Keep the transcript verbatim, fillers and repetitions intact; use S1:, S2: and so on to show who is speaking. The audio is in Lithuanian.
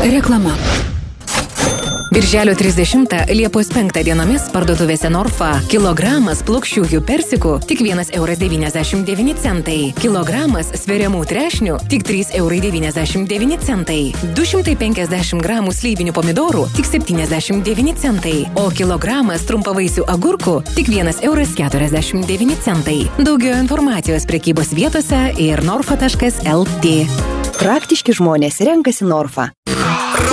S1: Reklama. Birželio trisdešimtą Liepos penktą dienomis parduotuvėse Norfa kilogramas plokščiųjų persikų tik vienas euras devyniasdešimt devyni centai. Kilogramas sveriamų trešnių tik trys eurai devyniasdešimt devyni centai. du šimtai penkiasdešimt gramų slyvinių pomidorų tik septyniasdešimt devyni centai. O kilogramas trumpavaisių agurkų tik vienas euras keturiasdešimt devyni centai. Daugiau informacijos prekybos vietose ir norfa taškas el tė.
S2: Praktiški žmonės renkasi Norfa.